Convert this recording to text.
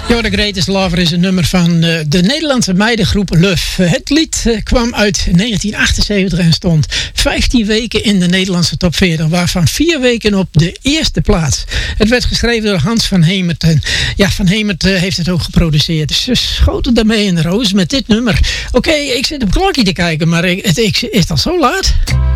Your the Greatest Lover is een nummer van de Nederlandse meidengroep Luf. Het lied kwam uit 1978 en stond 15 weken in de Nederlandse top 40, waarvan 4 weken op de eerste plaats. Het werd geschreven door Hans van Hemert. En ja, Van Hemert heeft het ook geproduceerd. Dus ze schoten daarmee in de roos met dit nummer. Oké, ik zit op het klokje te kijken, maar is het al zo laat?